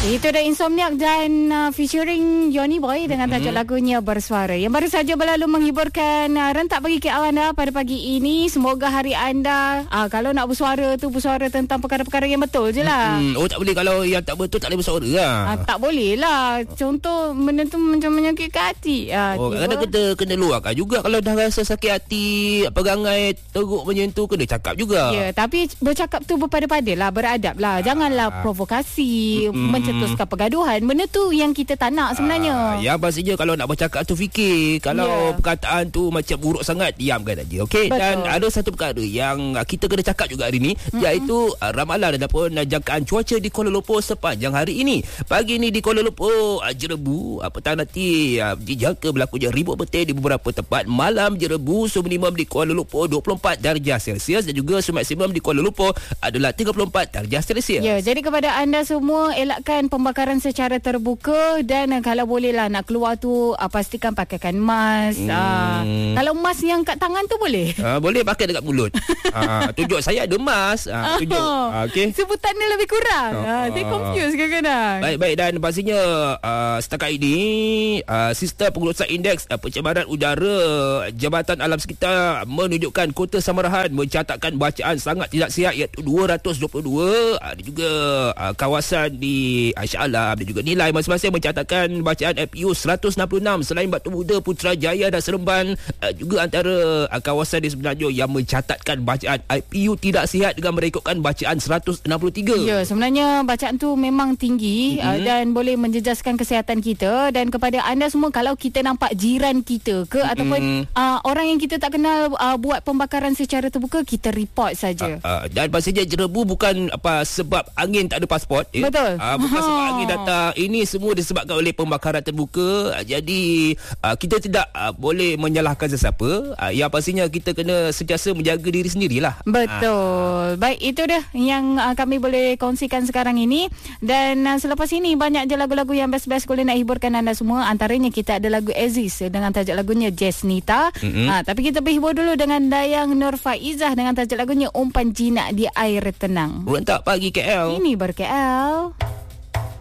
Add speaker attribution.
Speaker 1: Itu dah Insomniac dan featuring Yoni Boy dengan tajuk lagunya Bersuara. Yang baru saja berlalu menghiburkan rentak pagi KL anda pada pagi ini. Semoga hari anda kalau nak bersuara tu bersuara tentang perkara-perkara yang betul je lah.
Speaker 2: Oh, tak boleh kalau yang tak betul tak boleh bersuara lah.
Speaker 1: Tak boleh lah. Contoh benda tu macam menyakitkan hati.
Speaker 2: Kadang-kadang kita kena luahkan juga. Kalau dah rasa sakit hati, perangai teruk macam tu, kena cakap juga.
Speaker 1: Ya, tapi bercakap tu berpada-pada lah, beradab lah. Janganlah provokasi, mencetuskan pergaduhan. Benda tu yang kita tak nak sebenarnya.
Speaker 2: Ya, pastinya kalau nak bercakap tu fikir. Kalau perkataan tu macam buruk sangat, diamkan aja. Okey. Dan ada satu perkara yang kita kena cakap juga hari ni, iaitu ramalan ataupun jangkaan cuaca di Kuala Lumpur sepanjang hari ini. Pagi ni di Kuala Lumpur, Jerebu, petang nanti dijangka berlakunya ribut petir di beberapa tempat. Malam Jerebu, suhu minimum di Kuala Lumpur 24 darjah Celsius dan juga suhu maksimum di Kuala Lumpur adalah 34 darjah Celsius.
Speaker 1: Ya, jadi kepada anda semua, elakkan pembakaran secara terbuka dan kalau bolehlah nak keluar tu pastikan pakaikan mask. Kalau mask yang kat tangan tu boleh?
Speaker 2: Boleh pakai dekat mulut. Tunjuk saya ada mask. Tunjuk. Okey.
Speaker 1: Sebutan dia lebih kurang. Saya confused kadang-kadang.
Speaker 2: Baik, dan pastinya setakat ini sistem pengurusan indeks pencemaran udara Jabatan Alam Sekitar menunjukkan kota Samarahan mencatatkan bacaan sangat tidak sihat iaitu 222. Ada juga kawasan di Shah Alam dan juga Nilai masing-masing mencatatkan bacaan FPU 166. Selain Batu Muda, Putrajaya dan Seremban juga antara kawasan di Semenanjung yang mencatatkan bacaan IPU tidak sihat dengan merekodkan bacaan 163.
Speaker 1: Ya, sebenarnya bacaan tu memang tinggi dan boleh menjejaskan kesihatan kita. Dan kepada anda semua, kalau kita nampak jiran kita ke ataupun orang yang kita tak kenal buat pembakaran secara terbuka, kita report saja.
Speaker 2: Dan pastinya Jerebu bukan sebab angin tak ada pasport.
Speaker 1: Betul.
Speaker 2: Bukan sebab angin datang. Ini semua disebabkan oleh pembakaran terbuka. Jadi kita tidak boleh menyalahkan sesiapa. Yang pastinya kita kena sentiasa menjaga diri sendirilah.
Speaker 1: Betul. Baik, itu dah yang kami boleh kongsikan sekarang ini. Dan selepas ini banyak je lagu-lagu yang best-best boleh nak hiburkan anda semua. Antaranya kita ada lagu Aziz dengan tajuk lagunya Jazz Nita. Tapi kita berhibur dulu dengan Dayang Nur Faizah dengan tajuk lagunya Umpan Jinak di Air Tenang.
Speaker 2: Rentak pagi KL.
Speaker 1: Ini ber-KL.